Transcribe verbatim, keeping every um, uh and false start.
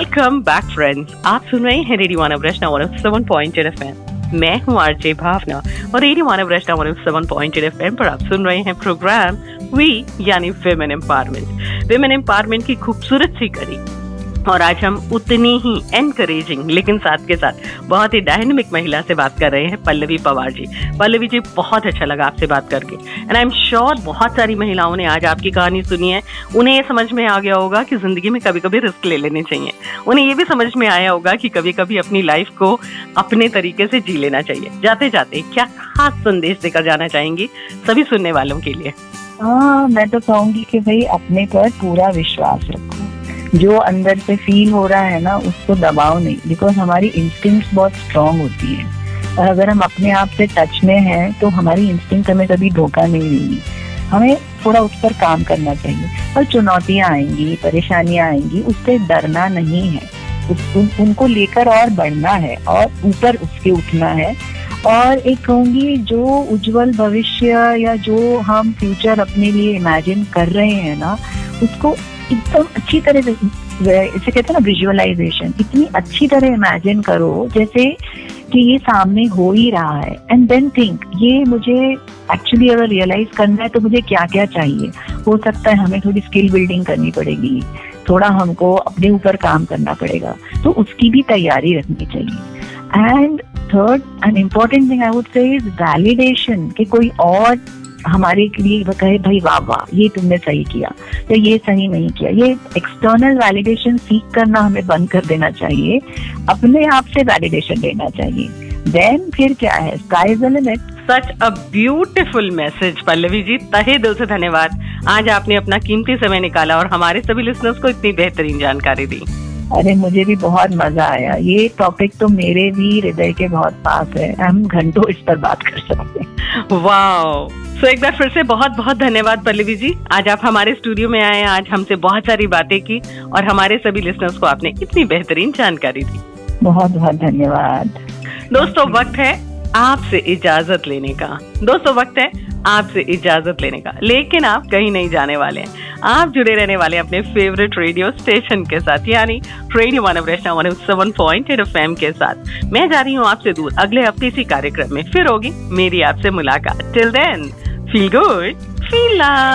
Welcome back friends, आप सुन रहे हैं रेडियो मानव रचना one O seven point eight FM. मैं हूं आरजे भावना और रेडियो मानव रचना one O seven point eight FM पर आप सुन रहे हैं प्रोग्राम वी यानी विमेन एम्पावरमेंट। विमेन एम्पावरमेंट की खूबसूरत सी कड़ी, और आज हम उतनी ही एनकरेजिंग लेकिन साथ के साथ बहुत ही डायनेमिक महिला से बात कर रहे हैं, पल्लवी पवार जी। पल्लवी जी, बहुत अच्छा लगा आपसे बात करके एंड आई एम श्योर बहुत सारी महिलाओं ने आज आपकी कहानी सुनी है। उन्हें ये समझ में आ गया होगा कि जिंदगी में कभी कभी रिस्क ले लेने चाहिए। उन्हें ये भी समझ में आया होगा कि कभी कभी अपनी लाइफ को अपने तरीके से जी लेना चाहिए। जाते जाते क्या खास संदेश देकर जाना चाहेंगी सभी सुनने वालों के लिए? हाँ, मैं तो कहूंगी कि भाई अपने पर पूरा विश्वास रखो। जो अंदर से फील हो रहा है ना, उसको दबाओ नहीं, बिकॉज हमारी इंस्टिंक्ट्स बहुत स्ट्रांग होती है और अगर हम अपने आप से टच में हैं तो हमारी इंस्टिंक्ट हमें कभी धोखा नहीं देगी। हमें थोड़ा उस पर काम करना चाहिए। और चुनौतियां आएंगी, परेशानियां आएंगी, उससे डरना नहीं है, उस, उन, उनको लेकर और बढ़ना है और ऊपर उसके उठना है। और एक कहूंगी, जो उज्जवल भविष्य या जो हम फ्यूचर अपने लिए इमेजिन कर रहे हैं ना, उसको एकदम अच्छी तरह से, इसे कहते हैं ना विजुअलाइजेशन, इतनी अच्छी तरह इमेजिन करो जैसे कि ये सामने हो ही रहा है। एंड देन थिंक, ये मुझे एक्चुअली अगर रियलाइज करना है तो मुझे क्या क्या चाहिए। हो सकता है हमें थोड़ी स्किल बिल्डिंग करनी पड़ेगी, थोड़ा हमको अपने ऊपर काम करना पड़ेगा, तो उसकी भी तैयारी रखनी चाहिए। And third and important thing I would say is validation, कि कोई और हमारे लिए कहे भाई वाह वाह ये तुमने सही किया या ये सही नहीं किया। ये एक्सटर्नल वैलिडेशन सीख करना हमें बंद कर देना चाहिए, अपने आप से वैलिडेशन लेना चाहिए। देन फिर क्या है, sky is the limit. Such a beautiful message Pallavi ji, तहे दिल से धन्यवाद। आज आपने अपना कीमती समय निकाला और हमारे सभी लिसनर्स को इतनी बेहतरीन जानकारी दी। अरे मुझे भी बहुत मजा आया। ये टॉपिक तो मेरे भी हृदय के बहुत पास है, हम घंटों इस पर बात कर सकते हैं। वाओ, तो एक बार फिर से बहुत बहुत धन्यवाद पल्लवी जी। आज आप हमारे स्टूडियो में आए, आज हमसे बहुत सारी बातें की और हमारे सभी लिसनर्स को आपने इतनी बेहतरीन जानकारी दी। बहुत बहुत धन्यवाद। दोस्तों, वक्त है आपसे इजाजत लेने का। दोस्तों, वक्त है आपसे इजाजत लेने का, लेकिन आप कहीं नहीं जाने वाले हैं। आप जुड़े रहने वाले हैं अपने फेवरेट रेडियो स्टेशन के साथ, यानी रेडियो मानव रचना one O seven point eight FM के साथ। मैं जा रही हूँ आपसे दूर। अगले हफ्ते इसी कार्यक्रम में फिर होगी मेरी आपसे मुलाकात। Till then, feel good, feel love.